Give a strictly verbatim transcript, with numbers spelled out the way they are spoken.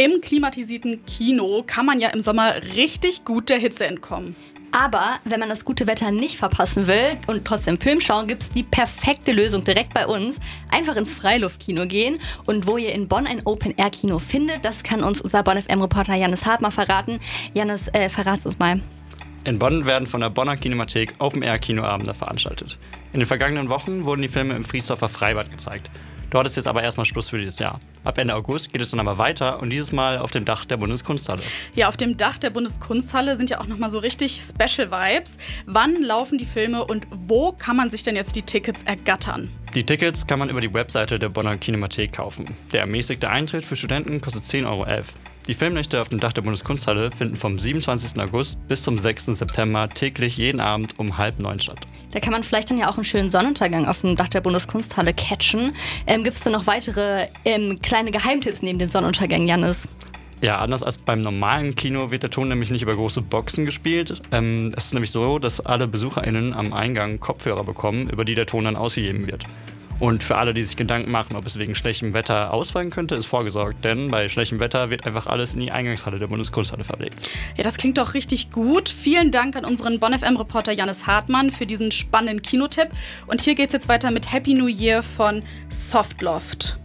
Im klimatisierten Kino kann man ja im Sommer richtig gut der Hitze entkommen. Aber wenn man das gute Wetter nicht verpassen will und trotzdem Film schauen, gibt es die perfekte Lösung direkt bei uns. Einfach ins Freiluftkino gehen. Und wo ihr in Bonn ein Open-Air-Kino findet, das kann uns unser Bonn F M-Reporter Jannis Hartmann verraten. Jannis, äh, verrat's uns mal. In Bonn werden von der Bonner Kinemathek Open-Air-Kinoabende veranstaltet. In den vergangenen Wochen wurden die Filme im Friesdorfer Freibad gezeigt. Dort ist jetzt aber erstmal Schluss für dieses Jahr. Ab Ende August geht es dann aber weiter und dieses Mal auf dem Dach der Bundeskunsthalle. Ja, auf dem Dach der Bundeskunsthalle sind ja auch nochmal so richtig Special Vibes. Wann laufen die Filme und wo kann man sich denn jetzt die Tickets ergattern? Die Tickets kann man über die Webseite der Bonner Kinemathek kaufen. Der ermäßigte Eintritt für Studenten kostet zehn Euro elf. Die Filmnächte auf dem Dach der Bundeskunsthalle finden vom siebenundzwanzigsten August bis zum sechsten September täglich jeden Abend um halb neun statt. Da kann man vielleicht dann ja auch einen schönen Sonnenuntergang auf dem Dach der Bundeskunsthalle catchen. Ähm, Gibt es denn noch weitere ähm, kleine Geheimtipps neben den Sonnenuntergängen, Jannis? Ja, anders als beim normalen Kino wird der Ton nämlich nicht über große Boxen gespielt. Ähm, es ist nämlich so, dass alle BesucherInnen am Eingang Kopfhörer bekommen, über die der Ton dann ausgegeben wird. Und für alle, die sich Gedanken machen, ob es wegen schlechtem Wetter ausfallen könnte, ist vorgesorgt. Denn bei schlechtem Wetter wird einfach alles in die Eingangshalle der Bundeskunsthalle verlegt. Ja, das klingt doch richtig gut. Vielen Dank an unseren Bonn F M-Reporter Jannis Hartmann für diesen spannenden Kinotipp. Und hier geht's jetzt weiter mit Happy New Year von Softloft.